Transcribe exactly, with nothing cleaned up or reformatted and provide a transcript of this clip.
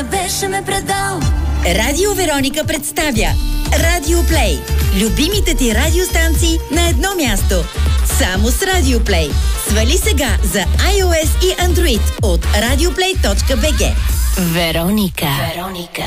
не беше ме предал. Радио Вероника представя Радио Плей. Любимите ти радиостанции на едно място. Само с Радио Плей. Свали сега за iOS и Android от радиоплей точка би джи. Вероника. Вероника.